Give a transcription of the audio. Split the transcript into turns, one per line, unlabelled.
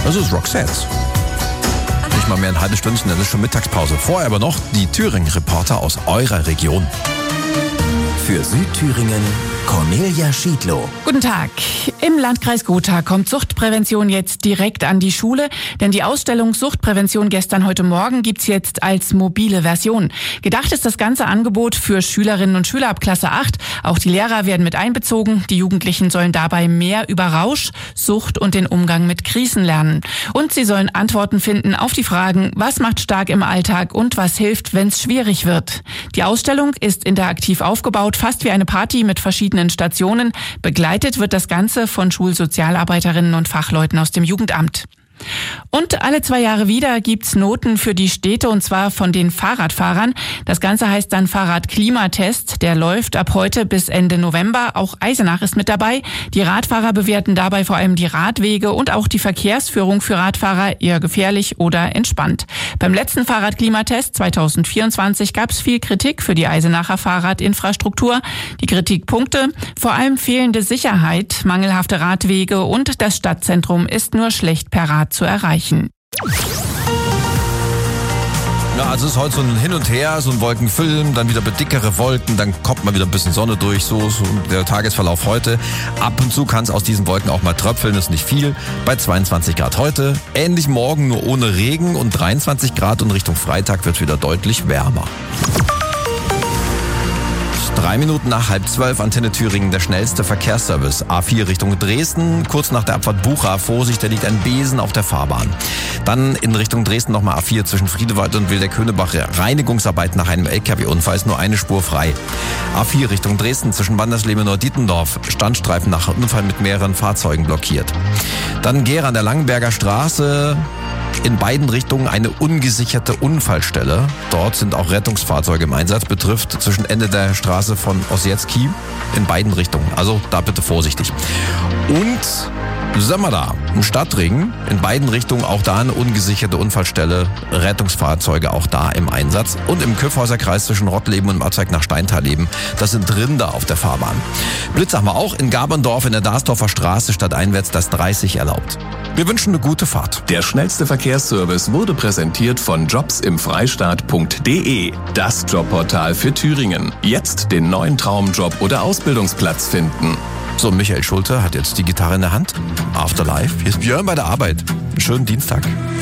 Also ist Roxette. Nicht mal mehr ein halbes Stündchen, das ist schon Mittagspause. Vorher aber noch die Thüringen-Reporter aus eurer Region.
Für Südthüringen Cornelia Schiedlow.
Guten Tag. Im Landkreis Gotha kommt Suchtprävention jetzt direkt an die Schule, denn die Ausstellung Suchtprävention heute Morgen gibt's jetzt als mobile Version. Gedacht ist das ganze Angebot für Schülerinnen und Schüler ab Klasse 8. Auch die Lehrer werden mit einbezogen. Die Jugendlichen sollen dabei mehr über Rausch, Sucht und den Umgang mit Krisen lernen. Und sie sollen Antworten finden auf die Fragen, was macht stark im Alltag und was hilft, wenn es schwierig wird. Die Ausstellung ist interaktiv aufgebaut, fast wie eine Party mit verschiedenen Stationen. Begleitet wird das Ganze von Schulsozialarbeiterinnen und Fachleuten aus dem Jugendamt. Und alle 2 Jahre wieder gibt's Noten für die Städte, und zwar von den Fahrradfahrern. Das Ganze heißt dann Fahrradklimatest. Der läuft ab heute bis Ende November. Auch Eisenach ist mit dabei. Die Radfahrer bewerten dabei vor allem die Radwege und auch die Verkehrsführung für Radfahrer, eher gefährlich oder entspannt. Beim letzten Fahrradklimatest 2024 gab's viel Kritik für die Eisenacher Fahrradinfrastruktur. Die Kritikpunkte: vor allem fehlende Sicherheit, mangelhafte Radwege und das Stadtzentrum ist nur schlecht per Rad zu erreichen.
Ja, also es ist heute so ein Hin und Her, so ein Wolkenfilm, dann wieder dickere Wolken, dann kommt mal wieder ein bisschen Sonne durch, so der Tagesverlauf heute. Ab und zu kann es aus diesen Wolken auch mal tröpfeln, ist nicht viel. Bei 22 Grad heute, ähnlich morgen, nur ohne Regen, und 23 Grad und Richtung Freitag wird es wieder deutlich wärmer. 3 Minuten nach 11:30, Antenne Thüringen, der schnellste Verkehrsservice. A4 Richtung Dresden, kurz nach der Abfahrt Bucha. Vorsicht, da liegt ein Besen auf der Fahrbahn. Dann in Richtung Dresden nochmal A4 zwischen Friedewald und Wildeck-Höhnebach. Reinigungsarbeit nach einem LKW-Unfall, ist nur eine Spur frei. A4 Richtung Dresden zwischen Wandersleben und Neu-Dietendorf. Standstreifen nach Unfall mit mehreren Fahrzeugen blockiert. Dann Gera an der Langenberger Straße. In beiden Richtungen eine ungesicherte Unfallstelle. Dort sind auch Rettungsfahrzeuge im Einsatz. Betrifft zwischen Ende der Straße von Ossietzky in beiden Richtungen. Also da bitte vorsichtig. Und sind wir da, im Stadtring, in beiden Richtungen auch da eine ungesicherte Unfallstelle. Rettungsfahrzeuge auch da im Einsatz. Und im Kyffhäuser Kreis zwischen Rottleben und Matzek nach Steintaleben. Das sind Rinder auf der Fahrbahn. Blitz haben wir auch in Gaberndorf in der Darsdorfer Straße stadteinwärts das 30 erlaubt. Wir wünschen eine gute Fahrt.
Der schnellste Verkehrsservice wurde präsentiert von jobsimfreistaat.de, das Jobportal für Thüringen. Jetzt den neuen Traumjob oder Ausbildungsplatz finden.
So, Michael Schulte hat jetzt die Gitarre in der Hand. Afterlife. Hier ist Björn bei der Arbeit. Einen schönen Dienstag.